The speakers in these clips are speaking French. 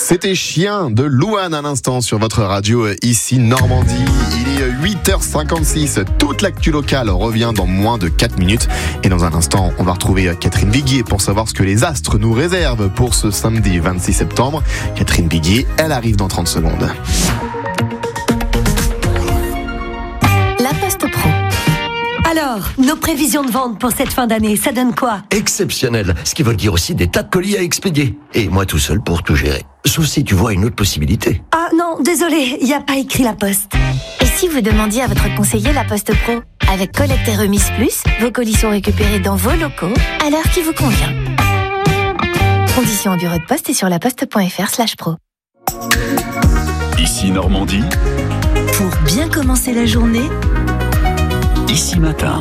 C'était Chien de Louane à l'instant sur votre radio ici Normandie. Il est 8h56. Toute l'actu locale revient dans moins de 4 minutes. Et dans un instant, on va retrouver Catherine Viguier pour savoir ce que les astres nous réservent pour ce samedi 26 septembre. Catherine Viguier, elle arrive dans 30 secondes. La Poste Pro. Alors, nos prévisions de vente pour cette fin d'année, ça donne quoi ? Exceptionnel, ce qui veut dire aussi des tas de colis à expédier. Et moi tout seul pour tout gérer. Sauf si tu vois une autre possibilité. Ah non, désolé, il n'y a pas écrit La Poste. Et si vous demandiez à votre conseiller La Poste Pro ? Avec collecte et remise plus, vos colis sont récupérés dans vos locaux à l'heure qui vous convient. Conditions au bureau de poste et sur laposte.fr/pro. Ici Normandie. Pour bien commencer la journée, Ici Matin.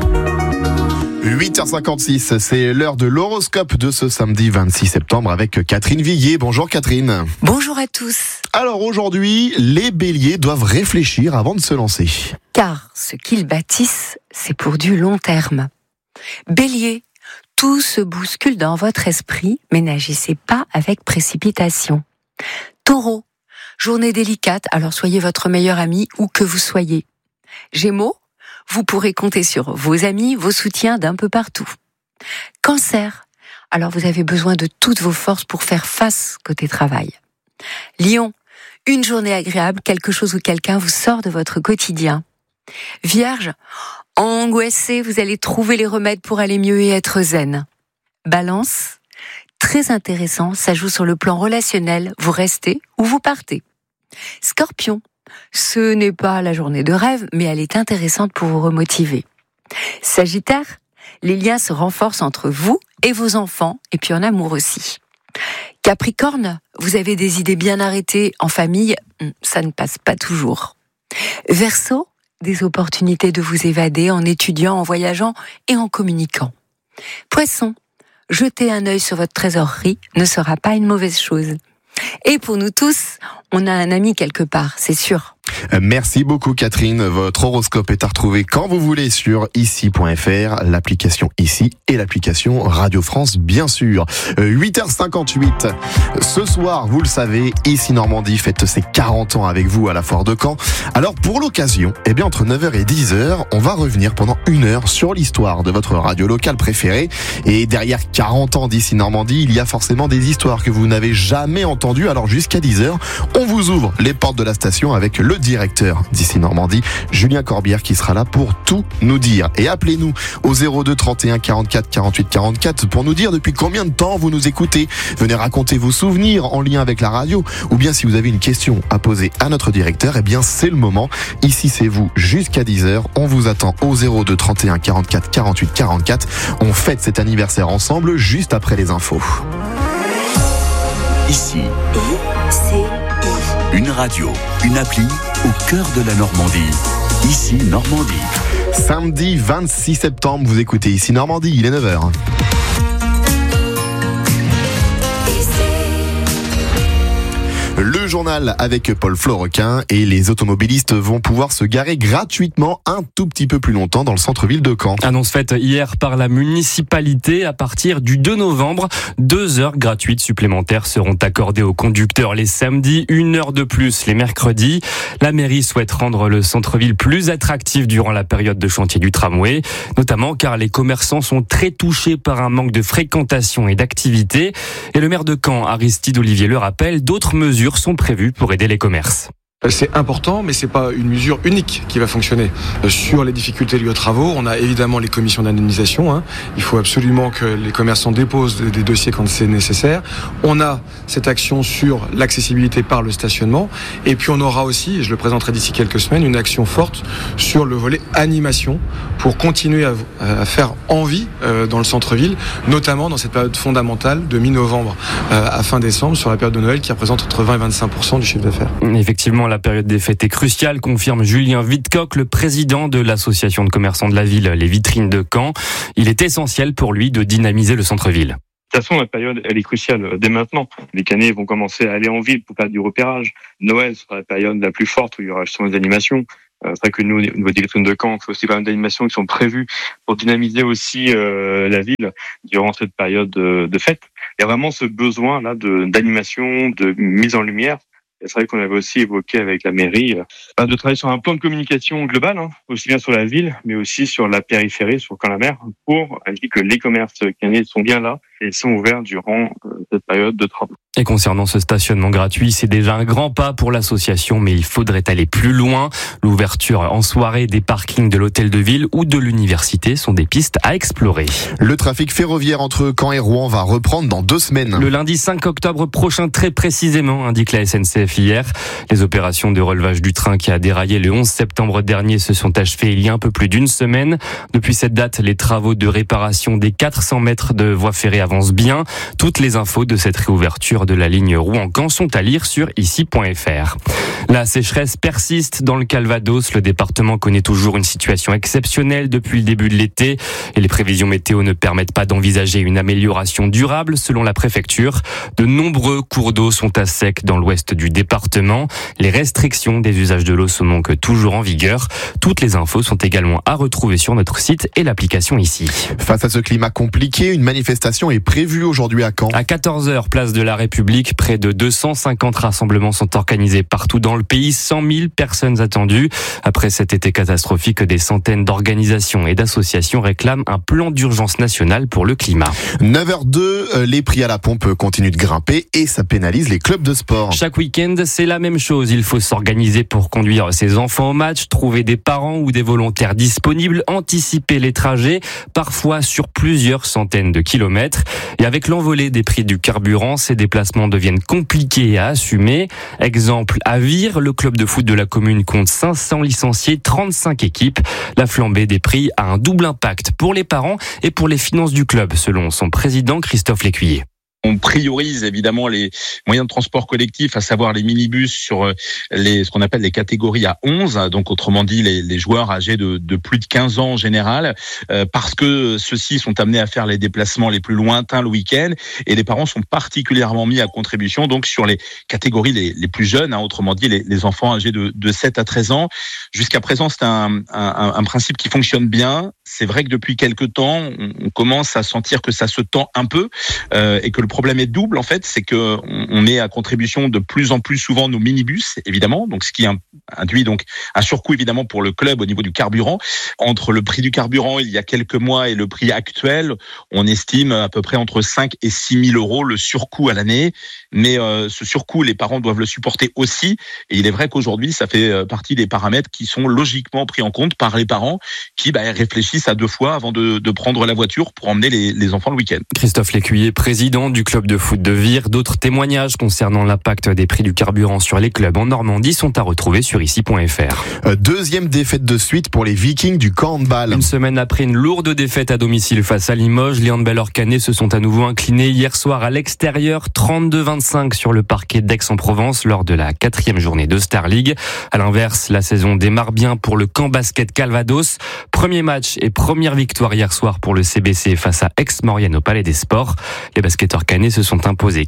8h56, c'est l'heure de l'horoscope de ce samedi 26 septembre avec Catherine Viguier. Bonjour Catherine. Bonjour à tous. Alors aujourd'hui, les béliers doivent réfléchir avant de se lancer. Car ce qu'ils bâtissent, c'est pour du long terme. Bélier, tout se bouscule dans votre esprit, mais n'agissez pas avec précipitation. Taureau, journée délicate, alors soyez votre meilleur ami où que vous soyez. Gémeaux, vous pourrez compter sur vos amis, vos soutiens d'un peu partout. Cancer, alors vous avez besoin de toutes vos forces pour faire face côté travail. Lion, une journée agréable, quelque chose ou quelqu'un vous sort de votre quotidien. Vierge, angoissé, vous allez trouver les remèdes pour aller mieux et être zen. Balance, très intéressant, ça joue sur le plan relationnel, vous restez ou vous partez. Scorpion, ce n'est pas la journée de rêve, mais elle est intéressante pour vous remotiver. Sagittaire, les liens se renforcent entre vous et vos enfants, et puis en amour aussi. Capricorne, vous avez des idées bien arrêtées en famille, ça ne passe pas toujours. Verseau, des opportunités de vous évader en étudiant, en voyageant et en communiquant. Poisson, jeter un œil sur votre trésorerie ne sera pas une mauvaise chose. Et pour nous tous, on a un ami quelque part, c'est sûr. Merci beaucoup Catherine. Votre horoscope est à retrouver quand vous voulez sur ici.fr, l'application Ici et l'application Radio France bien sûr. 8h58. Ce soir, vous le savez, Ici Normandie fête ses 40 ans avec vous à la Foire de Caen. Alors pour l'occasion, entre 9h et 10h, on va revenir pendant 1 heure sur l'histoire de votre radio locale préférée. Et derrière 40 ans d'Ici Normandie, il y a forcément des histoires que vous n'avez jamais entendues. Alors jusqu'à 10h, on vous ouvre les portes de la station avec le directeur d'Ici Normandie, Julien Corbière, qui sera là pour tout nous dire. Et appelez-nous au 02 31 44 48 44 pour nous dire depuis combien de temps vous nous écoutez. Venez raconter vos souvenirs en lien avec la radio, ou bien si vous avez une question à poser à notre directeur, c'est le moment. Ici c'est vous jusqu'à 10h. On vous attend au 02 31 44 48 44. On fête cet anniversaire ensemble juste après les infos. Ici. Une radio, une appli au cœur de la Normandie. Ici Normandie. Samedi 26 septembre, vous écoutez Ici Normandie, il est 9h. Le journal avec Paul Florequin, et les automobilistes vont pouvoir se garer gratuitement un tout petit peu plus longtemps dans le centre-ville de Caen. Annonce faite hier par la municipalité. À partir du 2 novembre, 2 heures gratuites supplémentaires seront accordées aux conducteurs les samedis, 1 heure de plus les mercredis. La mairie souhaite rendre le centre-ville plus attractif durant la période de chantier du tramway, notamment car les commerçants sont très touchés par un manque de fréquentation et d'activité. Et le maire de Caen, Aristide Olivier, le rappelle, d'autres mesures sont prévues pour aider les commerces. C'est important, mais c'est pas une mesure unique qui va fonctionner. Sur les difficultés liées aux travaux, on a évidemment les commissions d'indemnisation. Il faut absolument que les commerçants déposent des dossiers quand c'est nécessaire. On a cette action sur l'accessibilité par le stationnement. Et puis on aura aussi, et je le présenterai d'ici quelques semaines, une action forte sur le volet animation pour continuer à faire envie dans le centre-ville, notamment dans cette période fondamentale de mi-novembre à fin décembre, sur la période de Noël qui représente entre 20 et 25% du chiffre d'affaires. Effectivement, la période des fêtes est cruciale, confirme Julien Wittcock, le président de l'association de commerçants de la ville, les Vitrines de Caen. Il est essentiel pour lui de dynamiser le centre-ville. De toute façon, la période, elle est cruciale dès maintenant. Les Canets vont commencer à aller en ville pour faire du repérage. Noël sera la période la plus forte où il y aura justement des animations. C'est vrai que nous, au niveau des vitrines de Caen, on fait aussi pas mal d'animations qui sont prévues pour dynamiser aussi la ville durant cette période de fête. Il y a vraiment ce besoin là d'animation, de mise en lumière. Et c'est vrai qu'on avait aussi évoqué avec la mairie de travailler sur un plan de communication global, aussi bien sur la ville, mais aussi sur la périphérie, sur Caen-la-Mer, pour indiquer que les commerces canadiens sont bien là et sont ouverts durant cette période de travaux. Et concernant ce stationnement gratuit, c'est déjà un grand pas pour l'association, mais il faudrait aller plus loin. L'ouverture en soirée des parkings de l'hôtel de ville ou de l'université sont des pistes à explorer. Le trafic ferroviaire entre Caen et Rouen va reprendre dans 2 semaines. Le lundi 5 octobre prochain, très précisément, indique la SNCF hier. Les opérations de relevage du train qui a déraillé le 11 septembre dernier se sont achevées il y a un peu plus d'1 semaine. Depuis cette date, les travaux de réparation des 400 mètres de voie ferrée avancent bien. Toutes les infos de cette réouverture de la ligne Rouen-Caen sont à lire sur ici.fr. La sécheresse persiste dans le Calvados. Le département connaît toujours une situation exceptionnelle depuis le début de l'été et les prévisions météo ne permettent pas d'envisager une amélioration durable selon la préfecture. De nombreux cours d'eau sont à sec dans l'ouest du département. Les restrictions des usages de l'eau sont donc toujours en vigueur. Toutes les infos sont également à retrouver sur notre site et l'application ici. Face à ce climat compliqué, une manifestation est prévue aujourd'hui à Caen. À 14h, place de la République, près de 250 rassemblements sont organisés partout dans le pays. 100 000 personnes attendues. Après cet été catastrophique, des centaines d'organisations et d'associations réclament un plan d'urgence national pour le climat. 9h02, les prix à la pompe continuent de grimper et ça pénalise les clubs de sport. Chaque week-end, c'est la même chose. Il faut s'organiser pour conduire ses enfants au match, trouver des parents ou des volontaires disponibles, anticiper les trajets, parfois sur plusieurs centaines de kilomètres. Et avec l'envolée des prix du carburant, ces déplacements deviennent compliqués à assumer. Exemple, à Vire, le club de foot de la commune compte 500 licenciés, 35 équipes. La flambée des prix a un double impact pour les parents et pour les finances du club, selon son président Christophe Lécuyer. On priorise évidemment les moyens de transport collectif, à savoir les minibus sur ce qu'on appelle les catégories à 11, donc autrement dit les joueurs âgés de plus de 15 ans en général, parce que ceux-ci sont amenés à faire les déplacements les plus lointains le week-end et les parents sont particulièrement mis à contribution donc sur les catégories les plus jeunes, autrement dit les enfants âgés de 7 à 13 ans. Jusqu'à présent, c'est un principe qui fonctionne bien. C'est vrai que depuis quelques temps, on commence à sentir que ça se tend un peu et que le problème est double en fait, c'est que on met à contribution de plus en plus souvent nos minibus évidemment, donc ce qui induit donc un surcoût évidemment pour le club au niveau du carburant. Entre le prix du carburant il y a quelques mois et le prix actuel, on estime à peu près entre 5 et 6 000 euros le surcoût à l'année. Mais ce surcoût, les parents doivent le supporter aussi. Et il est vrai qu'aujourd'hui, ça fait partie des paramètres qui sont logiquement pris en compte par les parents qui réfléchissent à 2 fois avant de prendre la voiture pour emmener les enfants le week-end. Christophe Lécuyer, président du club de foot de Vire. D'autres témoignages concernant l'impact des prix du carburant sur les clubs en Normandie sont à retrouver sur ici.fr. Deuxième défaite de suite pour les Vikings du handball. Une semaine après une lourde défaite à domicile face à Limoges, les handballeurs canets se sont à nouveau inclinés hier soir à l'extérieur, 32-25 sur le parquet d'Aix-en-Provence lors de la 4e journée de Star League. À l'inverse, la saison démarre bien pour le camp basket Calvados. Premier match et première victoire hier soir pour le CBC face à Aix-Maurienne au Palais des Sports. Les basketteurs canets se sont imposés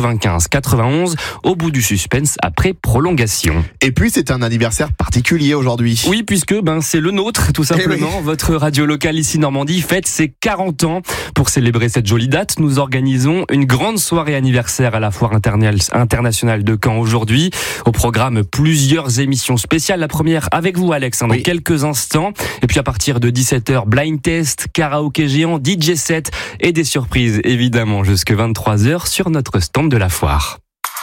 95-91 au bout du suspense après prolongation. Et puis c'est un anniversaire particulier aujourd'hui. Oui, puisque c'est le nôtre tout simplement. Oui. Votre radio locale ici Normandie fête ses 40 ans. Pour célébrer cette jolie date, nous organisons une grande soirée anniversaire à la Foire internationale de Caen aujourd'hui. Au programme, plusieurs émissions spéciales. La première avec vous Alex dans quelques instants. Et puis à partir de 17h, blind test, karaoké géant, DJ set et des surprises évidemment jusque 23h sur notre stand de la foire.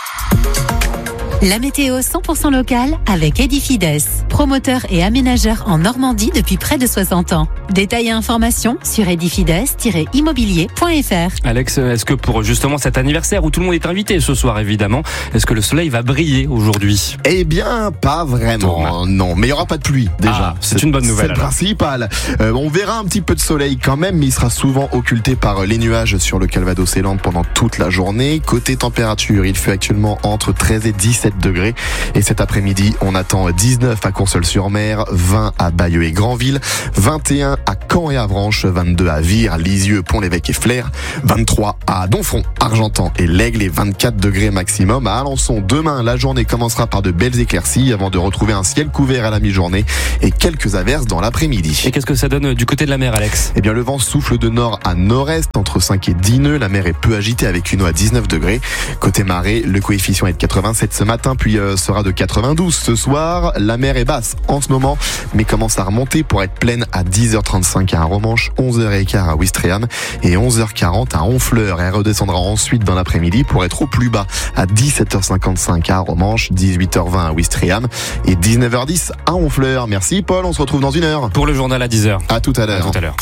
La météo 100% locale avec Edifides, promoteur et aménageur en Normandie depuis près de 60 ans. Détails et informations sur edifides-immobilier.fr. Alex, est-ce que pour justement cet anniversaire où tout le monde est invité ce soir évidemment, est-ce que le soleil va briller aujourd'hui ? Eh bien, pas vraiment. Non, mais il n'y aura pas de pluie déjà. C'est une bonne nouvelle. C'est le principal. On verra un petit peu de soleil quand même, mais il sera souvent occulté par les nuages sur le Calvados et Landes pendant toute la journée. Côté température, il fait actuellement entre 13 et 17 17 degrés. Et cet après-midi, on attend 19 à Courseulles-sur-Mer, 20 à Bayeux et Granville, 21 à Caen et Avranches, 22 à Vire, Lisieux, Pont-l'Évêque et Flers, 23 à Donfront, Argentan et l'Aigle et 24 degrés maximum à Alençon. Demain, la journée commencera par de belles éclaircies avant de retrouver un ciel couvert à la mi-journée et quelques averses dans l'après-midi. Et qu'est-ce que ça donne du côté de la mer, Alex? Eh bien, le vent souffle de nord à nord-est entre 5 et 10 nœuds. La mer est peu agitée avec une eau à 19 degrés. Côté marée, le coefficient est de 87 ce matin, puis sera de 92 ce soir. La mer est basse en ce moment, mais commence à remonter pour être pleine à 10h35 à Romanche, 11h15 à Ouistreham et 11h40 à Honfleur. Elle redescendra ensuite dans l'après-midi pour être au plus bas à 17h55 à Romanche, 18h20 à Ouistreham et 19h10 à Honfleur. Merci Paul, on se retrouve dans une heure. Pour le journal à 10h. À tout à l'heure. À tout à l'heure.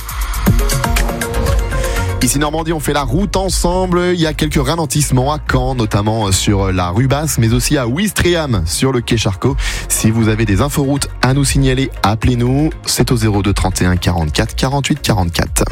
Ici Normandie, on fait la route ensemble. Il y a quelques ralentissements à Caen, notamment sur la rue Basse, mais aussi à Ouistreham, sur le quai Charcot. Si vous avez des inforoutes à nous signaler, appelez-nous. C'est au 02 31 44 48 44.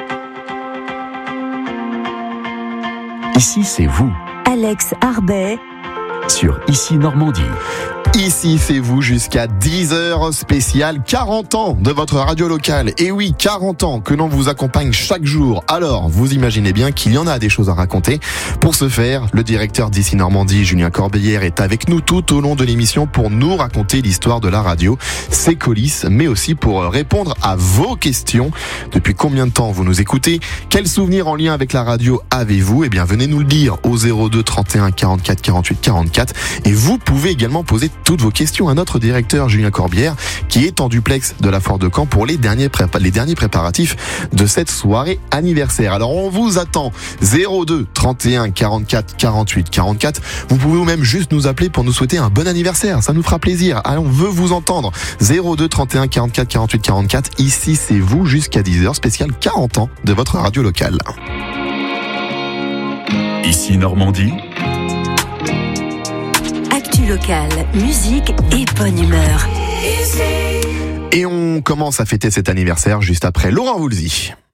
Ici, c'est vous, Alex Arbet, sur Ici Normandie. Ici, c'est vous jusqu'à 10h spécial 40 ans de votre radio locale. Et oui, 40 ans que l'on vous accompagne chaque jour. Alors, vous imaginez bien qu'il y en a des choses à raconter. Pour ce faire, le directeur d'Ici Normandie, Julien Corbeillère, est avec nous tout au long de l'émission pour nous raconter l'histoire de la radio, ses coulisses, mais aussi pour répondre à vos questions. Depuis combien de temps vous nous écoutez? Quels souvenirs en lien avec la radio avez-vous? Eh bien, venez nous le dire au 02 31 44 48 44. Et vous pouvez également poser toutes vos questions à notre directeur Julien Corbière qui est en duplex de la Foire de Caen pour les derniers préparatifs de cette soirée anniversaire. Alors on vous attend 02 31 44 48 44. Vous pouvez même juste nous appeler pour nous souhaiter un bon anniversaire, ça nous fera plaisir. Allez, on veut vous entendre. 02 31 44 48 44. Ici c'est vous jusqu'à 10h, spécial 40 ans de votre radio locale. Ici Normandie. local, musique et bonne humeur. Et on commence à fêter cet anniversaire juste après Laurent Voulzy.